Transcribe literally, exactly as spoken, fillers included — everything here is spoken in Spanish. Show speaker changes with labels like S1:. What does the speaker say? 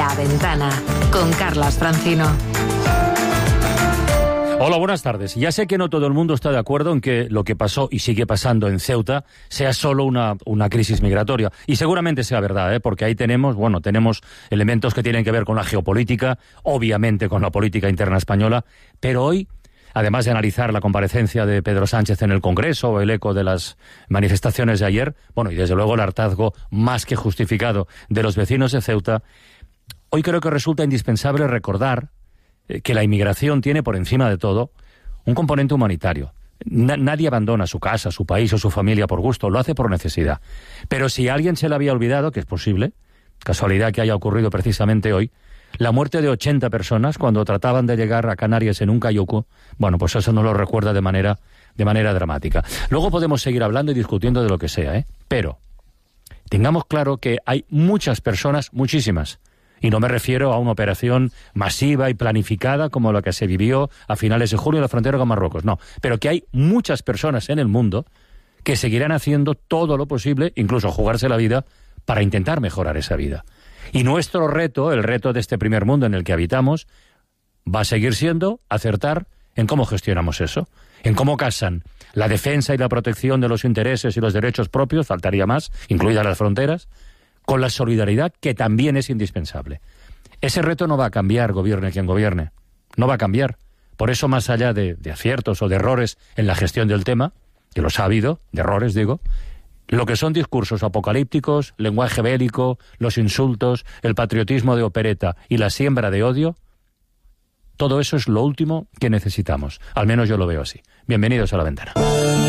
S1: La Ventana, con Carlas Francino.
S2: Hola, buenas tardes. Ya sé que no todo el mundo está de acuerdo en que lo que pasó y sigue pasando en Ceuta sea solo una, una crisis migratoria. Y seguramente sea verdad, ¿eh? Porque ahí tenemos, bueno, tenemos elementos que tienen que ver con la geopolítica, obviamente con la política interna española, pero hoy, además de analizar la comparecencia de Pedro Sánchez en el Congreso o el eco de las manifestaciones de ayer, bueno, y desde luego el hartazgo más que justificado de los vecinos de Ceuta, hoy creo que resulta indispensable recordar que la inmigración tiene por encima de todo un componente humanitario. Na- nadie abandona su casa, su país o su familia por gusto, lo hace por necesidad. Pero si a alguien se le había olvidado, que es posible, casualidad que haya ocurrido precisamente hoy, la muerte de ochenta personas cuando trataban de llegar a Canarias en un cayuco, bueno, pues eso no lo recuerda de manera, de manera dramática. Luego podemos seguir hablando y discutiendo de lo que sea, ¿eh? Pero tengamos claro que hay muchas personas, muchísimas, y no me refiero a una operación masiva y planificada como la que se vivió a finales de julio en la frontera con Marruecos, no. Pero que hay muchas personas en el mundo que seguirán haciendo todo lo posible, incluso jugarse la vida, para intentar mejorar esa vida. Y nuestro reto, el reto de este primer mundo en el que habitamos, va a seguir siendo acertar en cómo gestionamos eso, en cómo casan la defensa y la protección de los intereses y los derechos propios, faltaría más, incluidas las fronteras, con la solidaridad que también es indispensable. Ese reto no va a cambiar, gobierne quien gobierne. No va a cambiar. Por eso, más allá de, de aciertos o de errores en la gestión del tema, que los ha habido, de errores digo, lo que son discursos apocalípticos, lenguaje bélico, los insultos, el patriotismo de opereta y la siembra de odio, todo eso es lo último que necesitamos. Al menos yo lo veo así. Bienvenidos a La Ventana.